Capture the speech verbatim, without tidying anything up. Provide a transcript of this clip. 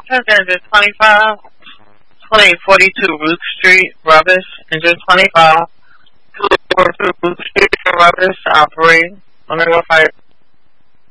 Engine twenty-five, twenty forty-two Root Street, Rubbish. Engine twenty-five, two forty-two Root Street, Rubbish, operating. I'm going to go fire.